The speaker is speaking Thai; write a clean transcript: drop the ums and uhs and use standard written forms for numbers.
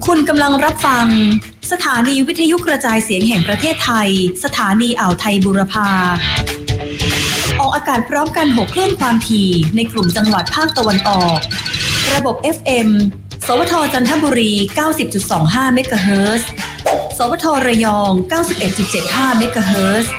คุณกำลังรับฟังสถานีวิทยุกระจายเสียงแห่งประเทศไทยสถานีอ่าวไทยบูรพาออกอากาศพร้อมกัน6คลื่นความถี่ในกลุ่มจังหวัดภาคตะวันออกระบบ FM สวทจันทบุรี 90.25 เมกะเฮิรตซ์สวทระยอง 91.75 เมกะเฮิรตซ์